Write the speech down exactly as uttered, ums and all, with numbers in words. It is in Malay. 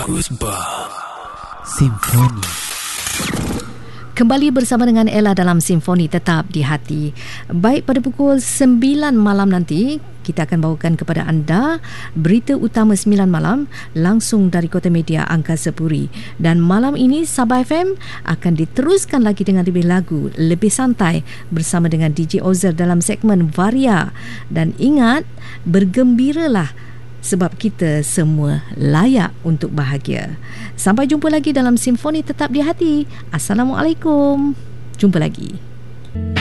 Kusbah Simfoni. Kembali bersama dengan Ella dalam Simfoni Tetap di Hati. Baik, pada pukul sembilan malam nanti kita akan bawakan kepada anda berita utama sembilan malam langsung dari Kota Media Angkasa Puri. Dan malam ini Sabah F M akan diteruskan lagi dengan lebih lagu, lebih santai bersama dengan D J Ozer dalam segmen Varia. Dan ingat, bergembiralah sebab kita semua layak untuk bahagia. Sampai jumpa lagi dalam Simfoni Tetap di Hati. Assalamualaikum. Jumpa lagi.